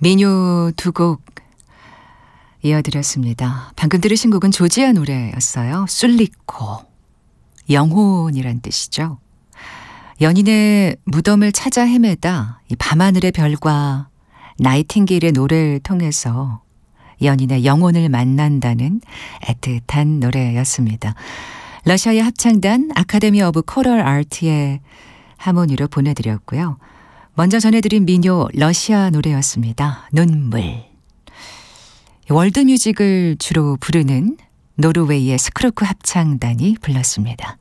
민요 두 곡 이어드렸습니다. 방금 들으신 곡은 조지아 노래였어요. 술리코, 영혼이란 뜻이죠. 연인의 무덤을 찾아 헤매다 이 밤하늘의 별과 나이팅게일의 노래를 통해서 연인의 영혼을 만난다는 애틋한 노래였습니다. 러시아의 합창단 아카데미 오브 코럴 아트의 하모니로 보내드렸고요. 먼저 전해드린 민요 러시아 노래였습니다. 눈물. 월드뮤직을 주로 부르는 노르웨이의 스크로크 합창단이 불렀습니다.